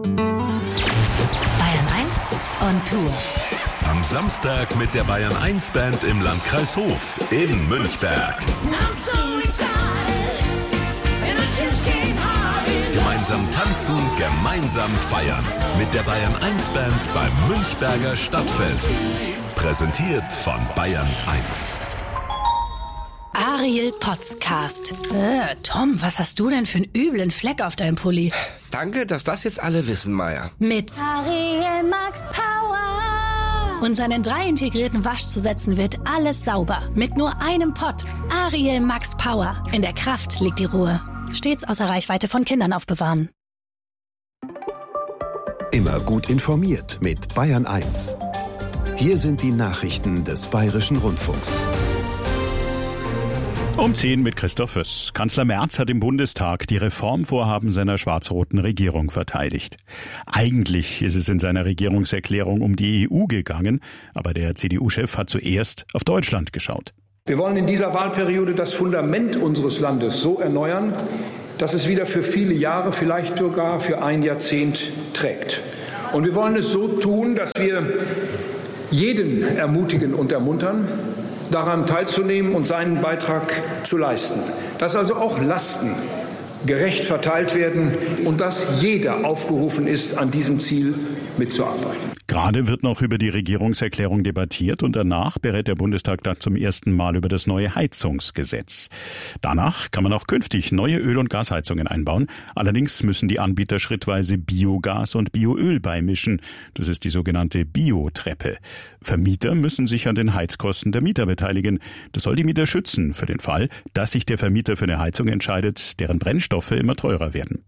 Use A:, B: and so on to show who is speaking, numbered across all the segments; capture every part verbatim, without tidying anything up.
A: Bayern eins on Tour.
B: Am Samstag mit der Bayern eins Band im Landkreis Hof in Münchberg. Gemeinsam tanzen, gemeinsam feiern. Mit der Bayern eins Band beim Münchberger Stadtfest. Präsentiert von Bayern eins.
A: Ariel Podcast. Äh, Tom, was hast du denn für einen üblen Fleck auf deinem Pulli?
C: Danke, dass das jetzt alle wissen, Maya.
A: Mit
D: Ariel Max Power.
A: Und seinen drei integrierten Waschzusätzen wird alles sauber. Mit nur einem Pott. Ariel Max Power. In der Kraft liegt die Ruhe. Stets außer Reichweite von Kindern aufbewahren.
E: Immer gut informiert mit Bayern eins. Hier sind die Nachrichten des Bayerischen Rundfunks.
F: Um zehn mit Christoph Föss. Kanzler Merz hat im Bundestag die Reformvorhaben seiner schwarz-roten Regierung verteidigt. Eigentlich ist es in seiner Regierungserklärung um die E U gegangen, aber der C D U-Chef hat zuerst auf Deutschland geschaut.
G: Wir wollen in dieser Wahlperiode das Fundament unseres Landes so erneuern, dass es wieder für viele Jahre, vielleicht sogar für ein Jahrzehnt trägt. Und wir wollen es so tun, dass wir jeden ermutigen und ermuntern, daran teilzunehmen und seinen Beitrag zu leisten. Dass also auch Lasten gerecht verteilt werden und dass jeder aufgerufen ist, an diesem Ziel mitzuarbeiten.
F: Gerade wird noch über die Regierungserklärung debattiert und danach berät der Bundestag dann zum ersten Mal über das neue Heizungsgesetz. Danach kann man auch künftig neue Öl- und Gasheizungen einbauen. Allerdings müssen die Anbieter schrittweise Biogas und Bioöl beimischen. Das ist die sogenannte Biotreppe. Vermieter müssen sich an den Heizkosten der Mieter beteiligen. Das soll die Mieter schützen für den Fall, dass sich der Vermieter für eine Heizung entscheidet, deren Brennstoffe immer teurer werden.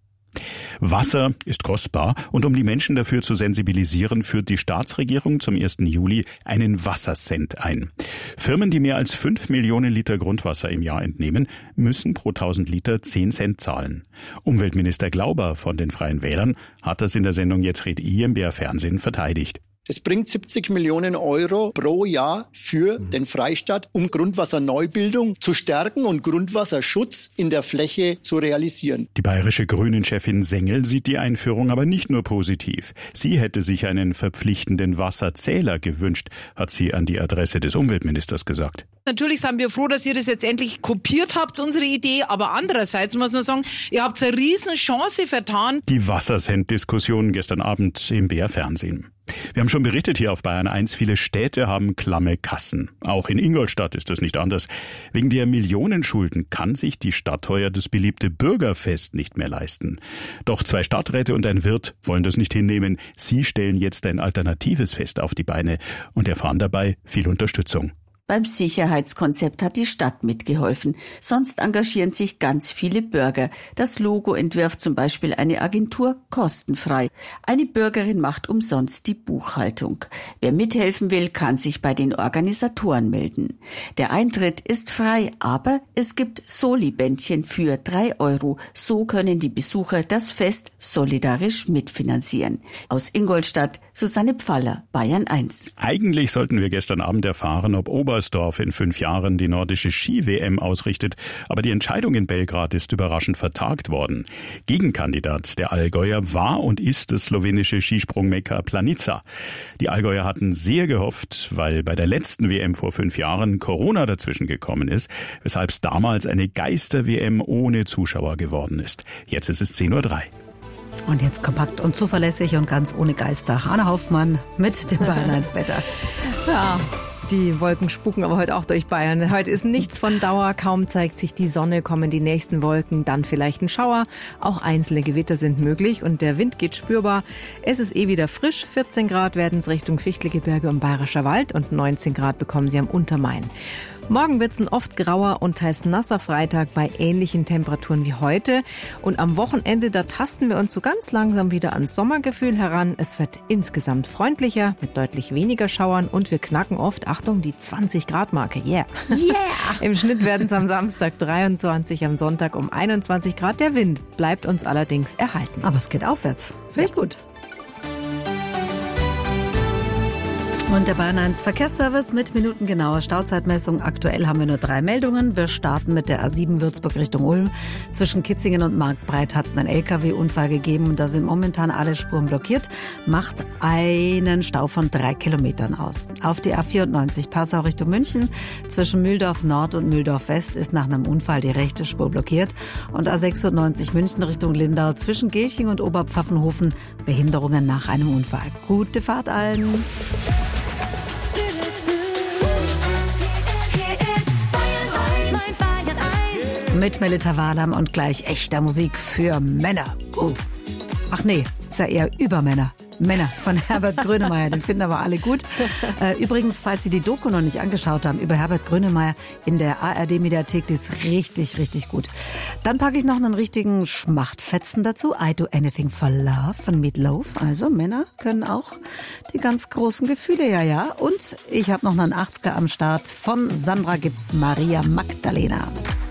F: Wasser ist kostbar und um die Menschen dafür zu sensibilisieren, führt die Staatsregierung zum ersten Juli einen Wassercent ein. Firmen, die mehr als fünf Millionen Liter Grundwasser im Jahr entnehmen, müssen pro tausend Liter zehn Cent zahlen. Umweltminister Glauber von den Freien Wählern hat das in der Sendung Jetzt red I im B R Fernsehen verteidigt.
H: Das bringt siebzig Millionen Euro pro Jahr für den Freistaat, um Grundwasserneubildung zu stärken und Grundwasserschutz in der Fläche zu realisieren.
F: Die bayerische Grünen-Chefin Sengel sieht die Einführung aber nicht nur positiv. Sie hätte sich einen verpflichtenden Wasserzähler gewünscht, hat sie an die Adresse des Umweltministers gesagt.
I: Natürlich sind wir froh, dass ihr das jetzt endlich kopiert habt, unsere Idee. Aber andererseits muss man sagen, ihr habt eine riesen Chance vertan.
F: Die Wassercent-Diskussion gestern Abend im B R Fernsehen. Wir haben schon berichtet hier auf Bayern eins, viele Städte haben klamme Kassen. Auch in Ingolstadt ist das nicht anders. Wegen der Millionenschulden kann sich die Stadt heuer das beliebte Bürgerfest nicht mehr leisten. Doch zwei Stadträte und ein Wirt wollen das nicht hinnehmen. Sie stellen jetzt ein alternatives Fest auf die Beine und erfahren dabei viel Unterstützung.
J: Beim Sicherheitskonzept hat die Stadt mitgeholfen. Sonst engagieren sich ganz viele Bürger. Das Logo entwirft zum Beispiel eine Agentur kostenfrei. Eine Bürgerin macht umsonst die Buchhaltung. Wer mithelfen will, kann sich bei den Organisatoren melden. Der Eintritt ist frei, aber es gibt Soli-Bändchen für drei Euro. So können die Besucher das Fest solidarisch mitfinanzieren. Aus Ingolstadt, Susanne Pfaller, Bayern eins.
F: Eigentlich sollten wir gestern Abend erfahren, ob Oberstdorf in fünf Jahren die nordische Ski-W M ausrichtet. Aber die Entscheidung in Belgrad ist überraschend vertagt worden. Gegenkandidat der Allgäuer war und ist das slowenische Skisprung-Mekka Planica. Die Allgäuer hatten sehr gehofft, weil bei der letzten W M vor fünf Jahren Corona dazwischen gekommen ist, weshalb es damals eine Geister-W M ohne Zuschauer geworden ist. Jetzt ist es zehn Uhr drei.
K: Und jetzt kompakt und zuverlässig und ganz ohne Geister. Anne Hoffmann mit dem Bayern eins Wetter.
L: Ja. Die Wolken spuken aber heute auch durch Bayern. Heute ist nichts von Dauer, kaum zeigt sich die Sonne, kommen die nächsten Wolken, dann vielleicht ein Schauer. Auch einzelne Gewitter sind möglich und der Wind geht spürbar. Es ist eh wieder frisch, vierzehn Grad werden es Richtung Fichtelgebirge und Bayerischer Wald und neunzehn Grad bekommen sie am Untermain. Morgen wird es ein oft grauer und teils nasser Freitag bei ähnlichen Temperaturen wie heute. Und am Wochenende, da tasten wir uns so ganz langsam wieder ans Sommergefühl heran. Es wird insgesamt freundlicher mit deutlich weniger Schauern und wir knacken oft, Achtung, die zwanzig Grad Marke. Yeah!
K: Yeah!
L: Im Schnitt werden es am Samstag dreiundzwanzig, am Sonntag um einundzwanzig Grad. Der Wind bleibt uns allerdings erhalten.
K: Aber es geht aufwärts. Finde ich gut. Und der Bayern eins Verkehrsservice mit minutengenauer Stauzeitmessung. Aktuell haben wir nur drei Meldungen. Wir starten mit der A sieben Würzburg Richtung Ulm. Zwischen Kitzingen und Marktbreit hat es einen L K W-Unfall gegeben und da sind momentan alle Spuren blockiert. Macht einen Stau von drei Kilometern aus. Auf die A vierundneunzig Passau Richtung München. Zwischen Mühldorf Nord und Mühldorf West ist nach einem Unfall die rechte Spur blockiert. Und A sechsundneunzig München Richtung Lindau. Zwischen Gelching und Oberpfaffenhofen Behinderungen nach einem Unfall. Gute Fahrt allen. Mit Melita Wahlam und gleich echter Musik für Männer. Oh. Ach nee, ist ja eher über Männer. Männer von Herbert Grönemeyer, den finden aber alle gut. Äh, übrigens, falls Sie die Doku noch nicht angeschaut haben, über Herbert Grönemeyer in der A R D-Mediathek, die ist richtig, richtig gut. Dann packe ich noch einen richtigen Schmachtfetzen dazu. I Do Anything for Love von Meat Loaf. Also Männer können auch die ganz großen Gefühle, ja, ja. Und ich habe noch einen achtziger am Start. Von Sandra gibt's Maria Magdalena.